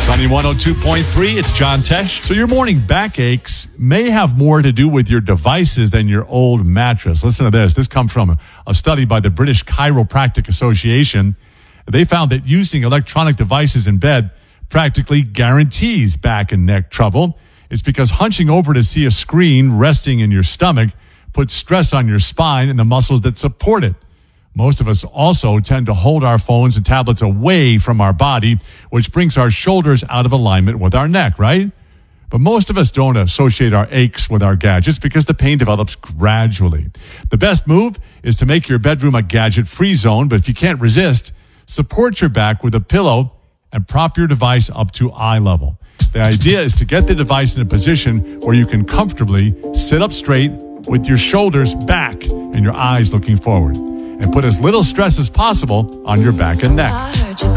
Sunny 102.3, it's John Tesh. So your morning backaches may have more to do with your devices than your old mattress. Listen to this. This comes from a study by the British Chiropractic Association. They found that using electronic devices in bed practically guarantees back and neck trouble. It's because hunching over to see a screen resting in your stomach puts stress on your spine and the muscles that support it. Most of us also tend to hold our phones and tablets away from our body, which brings our shoulders out of alignment with our neck, right? But most of us don't associate our aches with our gadgets because the pain develops gradually. The best move is to make your bedroom a gadget-free zone, but if you can't resist, support your back with a pillow and prop your device up to eye level. The idea is to get the device in a position where you can comfortably sit up straight with your shoulders back and your eyes looking forward, and put as little stress as possible on your back and neck.